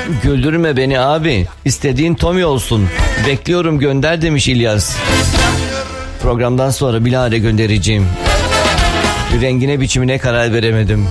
Güldürme beni abi. İstediğin Tommy olsun. Bekliyorum gönder demiş İlyas. Programdan sonra bilahare göndereceğim. Rengine biçimine karar veremedim.